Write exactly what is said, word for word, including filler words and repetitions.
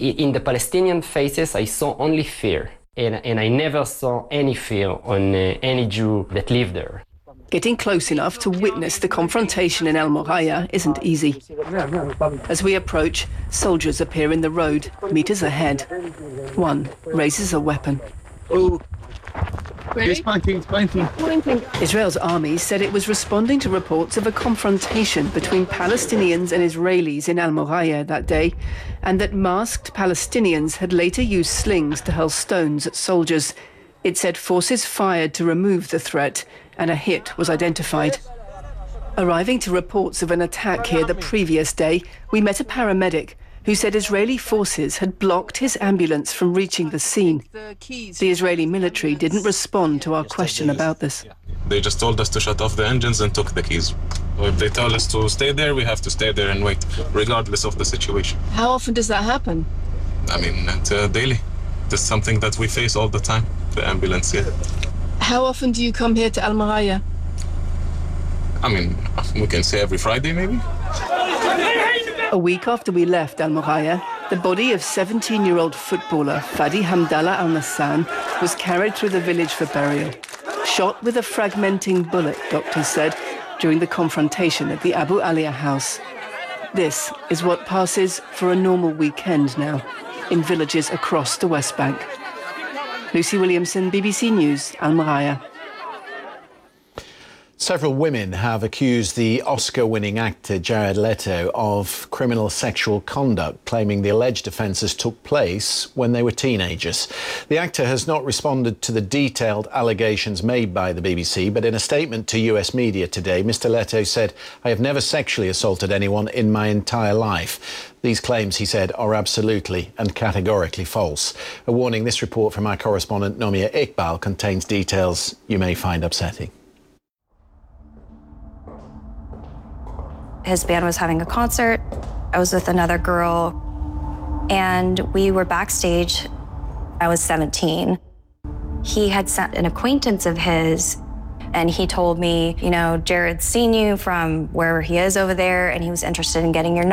in the Palestinian faces, I saw only fear. And, and I never saw any fear on uh, any Jew that lived there. Getting close enough to witness the confrontation in Al Moraya isn't easy. As we approach, soldiers appear in the road, meters ahead. One raises a weapon. Oh. It's pointing, it's pointing. Israel's army said it was responding to reports of a confrontation between Palestinians and Israelis in Al Moraya that day, and that masked Palestinians had later used slings to hurl stones at soldiers. It said forces fired to remove the threat, and a hit was identified. Arriving to reports of an attack here the previous day, we met a paramedic who said Israeli forces had blocked his ambulance from reaching the scene. The Israeli military didn't respond to our question about this. They just told us to shut off the engines and took the keys. If they tell us to stay there, we have to stay there and wait, regardless of the situation. How often does that happen? I mean, it's, uh, daily. It's something that we face all the time, the ambulance, yeah. How often do you come here to Al Moraya? I mean, we can say every Friday, maybe. A week after we left Al Moraya, the body of seventeen-year-old footballer Fadi Hamdallah Al Nassan was carried through the village for burial. Shot with a fragmenting bullet, doctors said, during the confrontation at the Abu Alia house. This is what passes for a normal weekend now in villages across the West Bank. Lucy Williamson, B B C News, Al Moraya. Several women have accused the Oscar-winning actor Jared Leto of criminal sexual conduct, claiming the alleged offences took place when they were teenagers. The actor has not responded to the detailed allegations made by the B B C, but in a statement to U S media today, Mr Leto said, "I have never sexually assaulted anyone in my entire life." These claims, he said, are absolutely and categorically false. A warning: this report from our correspondent Nomia Iqbal contains details you may find upsetting. His band was having a concert. I was with another girl, and we were backstage. I was seventeen. He had sent an acquaintance of his, and he told me, you know, Jared's seen you from wherever he is over there, and he was interested in getting your